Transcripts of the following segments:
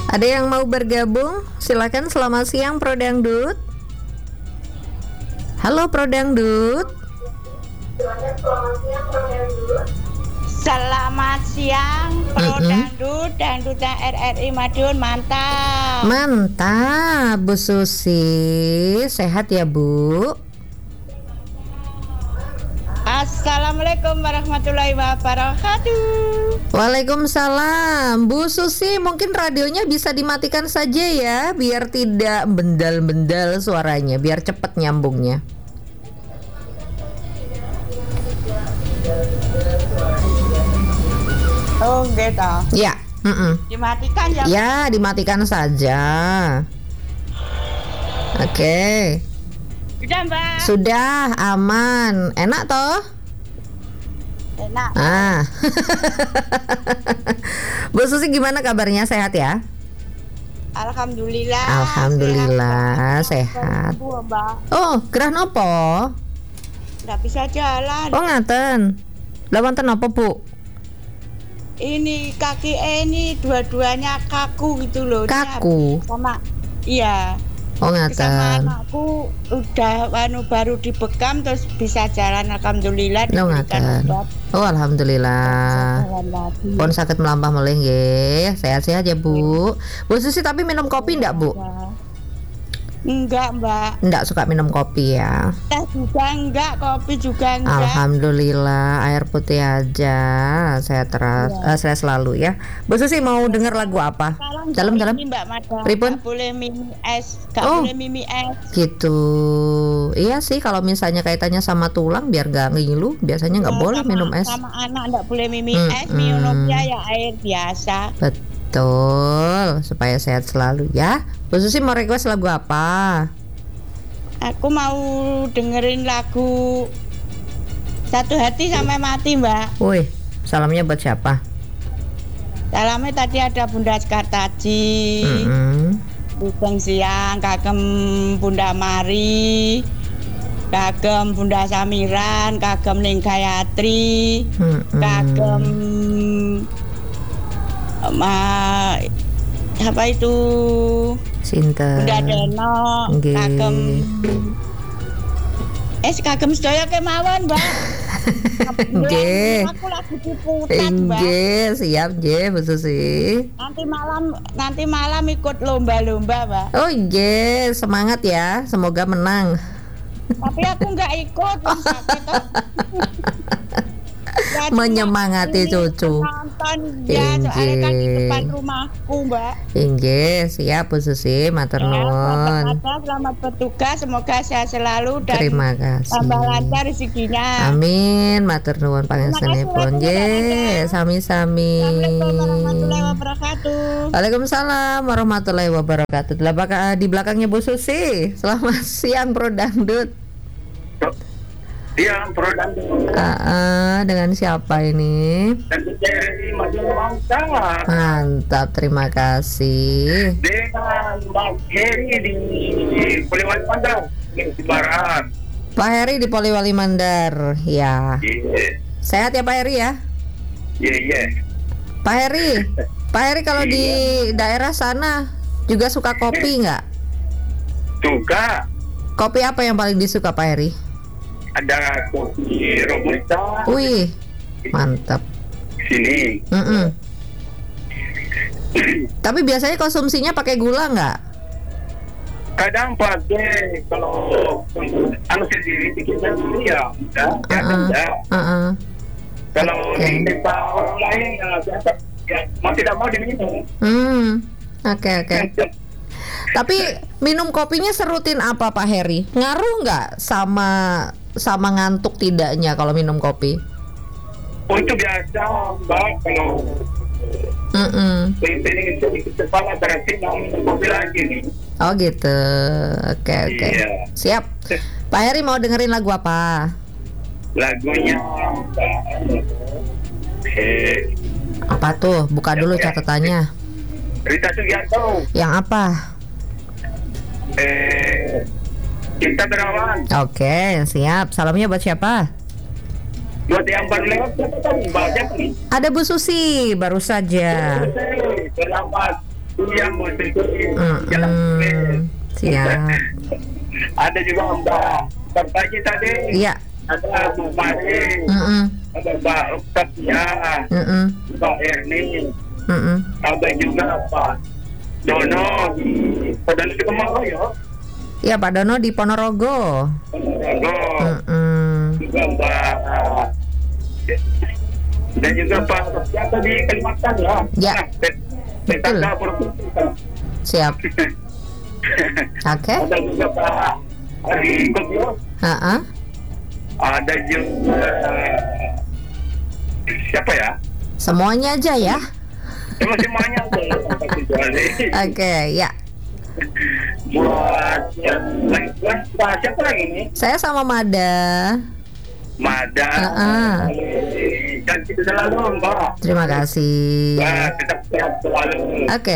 Ada yang mau bergabung? Silakan. Selamat siang Pro Dangdut. Halo Pro Dangdut. Selamat siang Pro Dangdut, Dangdutnya RRI Madiun, mantap. Mantap Bu Susi. Sehat ya Bu? Assalamualaikum warahmatullahi wabarakatuh. Waalaikumsalam. Bu Susi, mungkin radionya bisa dimatikan saja ya, biar tidak bendal-bendal suaranya, biar cepat nyambungnya. Oh gitu. Ya. Dimatikan ya. Ya, dimatikan saja. Oke. Sudah Mbak. Sudah, aman. Enak toh? Enak. Bu Susi gimana kabarnya, sehat ya? Alhamdulillah. Alhamdulillah sehat. Mbak. Oh, gerah nopo? Nggak bisa jalan. Oh ngaten. Lah wonten nopo Bu? Ini kaki ini dua-duanya kaku gitu loh. Kaku? Sama iya. Oh Sama ngaten. anakku udah baru dibekam terus bisa jalan, alhamdulillah. Oh ngaten. Oh alhamdulillah. Pun sakit melampah meleh nggih. Sehat-sehat ya Bu. Bu Susi tapi minum kopi ndak Bu? Enggak Mbak. Ndak suka minum kopi ya. Teh juga enggak, kopi juga enggak. Alhamdulillah air putih aja. Saya saya selalu ya. Bu Susi mau denger lagu apa? Dalam Ini Mbak Mada. Pripun? Gak boleh mimi es, gak Oh. boleh mimi es. Gitu. Iya sih, kalau misalnya kaitannya sama tulang biar gak ngilu, biasanya nggak boleh minum es. Sama anak enggak boleh mimi es, minumnya ya air biasa. Betul, supaya sehat selalu ya. Bu Susi mau request lagu apa? Aku mau dengerin lagu Satu Hati Sampai Mati Mbak. Wih, salamnya buat siapa? Dalamnya tadi ada Bunda Sekartaji, Bujeng Siang, kagem Bunda Mari, kagem Bunda Samiran, kagem Ning Gayatri, kagem apa itu Sinten. Bunda Deno, Nggih. kagem sedaya kemawon Mbak. Nggih. Aku lagi diputar Mbak. Nggih, siap nggih Bu Susi. Nanti malam ikut lomba-lomba Mbak. Oh nggih, semangat ya. Semoga menang. Tapi aku nggak ikut. Menyemangati cucu. Nonton ya, soalnya kan di depan rumahku Mbak. Inggih, siap Bu Susi, matur nuwun. Selamat bertugas, semoga sehat selalu dan Terima kasih. tambah lancar rezekinya. Amin, matur nuwun pangestanipun. Nggih, sami-sami. Assalamualaikum warahmatullahi wabarakatuh. Waalaikumsalam warahmatullahi wabarakatuh. Di belakangnya Bu Susi. Selamat siang Pro Dangdut. Iya, Pro Dangdut. Dengan siapa ini? Mantap, terima kasih. Dengan Mbak Heri di Poliwali Mandar, di Barat. Pak Heri di Poliwali Mandar, ya. Iya. Sehat ya Pak Heri ya? Iya. Pak Heri kalau di daerah sana juga suka kopi nggak? Suka. Kopi apa yang paling disuka Pak Heri? Ada kopi robusta. Wih, mantap. Sini. Tapi biasanya konsumsinya pakai gula nggak? Kadang pakai kalau sendiri bikin sendiri ya enggak. Kalau minta orang lain biasa ya mau tidak mau diminum. Oke. Tapi minum kopinya serutin apa Pak Heri? Ngaruh nggak sama ngantuk tidaknya kalau minum kopi? Untuk biasa Mbak, kalau ini sedikit kepala berarti mau minum kopi lagi nih. Oh gitu. Oke. Iya. Siap. Pak Heri mau dengerin lagu apa? Lagunya Apa tuh? Buka dulu catatannya. Rita Sugiarto. Yang apa? Cinta Berawan. Oke, siap. Salamnya buat siapa? Buat yang baru lewat banyak nih. Ada Bu Susi baru saja. Selamat Iya, mau syukurin. Jalan. Siap. Ada juga Mbak Pagi tadi. Iya. Ada Bu Mari. Ada Mbak Octavia. Mbak Erni. Ada juga Pak Dono di Dono di Ponorogo. Iya, Pak Dono di Ponorogo. Juga Mbak dan juga Pak Siapa di Kalimantan ya. Ya. Betul. Siap. Oke. Ada juga Pak di Kogyo. Ada juga siapa ya? Semuanya aja ya. Semuanya aja. Oke, ya. Buat yang lain, siapa lagi nih? Saya sama Mada. Dan kita selalu Mbak. Terima kasih. Tetap sehat selalu. Oke.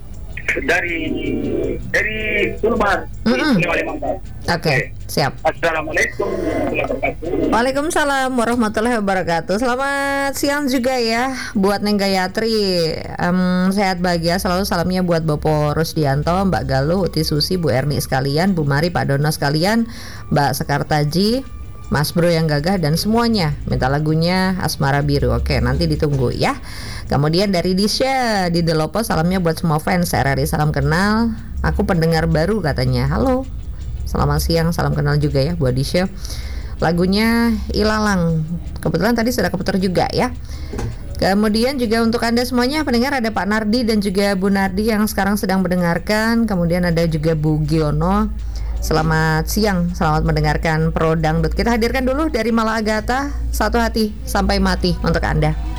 Dari Sulbar. Oke, siap. Assalamualaikum warahmatullahi wabarakatuh. Waalaikumsalam warahmatullahi wabarakatuh. Selamat siang juga ya buat Neng Gayatri. Sehat bahagia selalu, salamnya buat Bopo Rusdianto, Mbak Galuh, Uti Susi, Bu Erni sekalian, Bu Mari, Pak Dono sekalian, Mbak Sekartaji, Mas Bro yang gagah dan semuanya. Minta lagunya Asmara Biru. Oke, nanti ditunggu ya. Kemudian dari Disha di Delopo, salamnya buat semua fans RRI, salam kenal. Aku pendengar baru katanya. Halo. Selamat siang, salam kenal juga ya buat Disha. Lagunya Ilalang. Kebetulan tadi sudah keputar juga ya. Kemudian juga untuk Anda semuanya pendengar, ada Pak Nardi dan juga Bu Nardi yang sekarang sedang mendengarkan. Kemudian ada juga Bu Giono. Selamat siang, selamat mendengarkan Pro Dangdut. Kita hadirkan dulu dari Malagata, Satu Hati Sampai Mati untuk Anda.